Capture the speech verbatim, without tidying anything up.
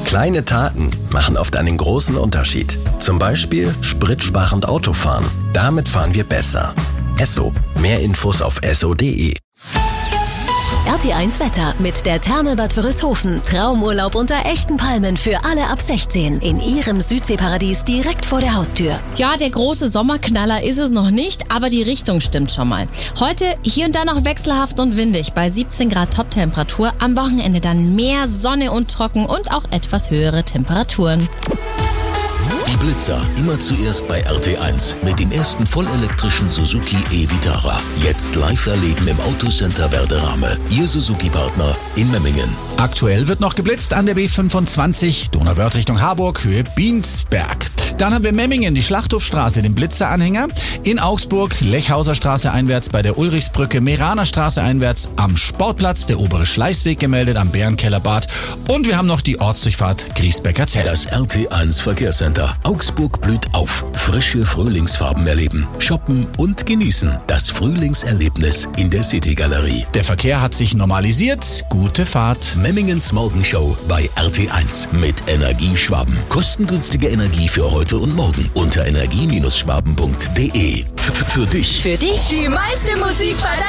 Kleine Taten machen oft einen großen Unterschied. Zum Beispiel spritsparend Autofahren. Damit fahren wir besser. Esso. Mehr Infos auf esso punkt de. R T eins Wetter mit der Therme Bad Wörishofen. Traumurlaub unter echten Palmen für alle ab sechzehn. In Ihrem Südseeparadies direkt vor der Haustür. Ja, der große Sommerknaller ist es noch nicht, aber die Richtung stimmt schon mal. Heute hier und da noch wechselhaft und windig bei siebzehn Grad Toptemperatur. Am Wochenende dann mehr Sonne und trocken und auch etwas höhere Temperaturen. Die Blitzer, immer zuerst bei R T eins mit dem ersten vollelektrischen Suzuki e-Vitara. Jetzt live erleben im Autocenter Werderame. Ihr Suzuki-Partner in Memmingen. Aktuell wird noch geblitzt an der B fünfundzwanzig, Donauwörth Richtung Harburg, Höhe Biensberg. Dann haben wir Memmingen, die Schlachthofstraße, den Blitzeranhänger. In Augsburg, Lechhauser Straße einwärts bei der Ulrichsbrücke, Meraner Straße einwärts am Sportplatz, der obere Schleißweg gemeldet am Bärenkellerbad. Und wir haben noch die Ortsdurchfahrt Griesbecker Zell. Das R T eins Verkehrscenter. Augsburg blüht auf. Frische Frühlingsfarben erleben, shoppen und genießen. Das Frühlingserlebnis in der City-Galerie. Der Verkehr hat sich normalisiert. Gute Fahrt. Memmingens Morgenshow bei R T eins mit Energieschwaben. Kostengünstige Energie für heute und morgen unter energie Bindestrich schwaben punkt de. F- Für dich. Für dich Die meiste Musik bei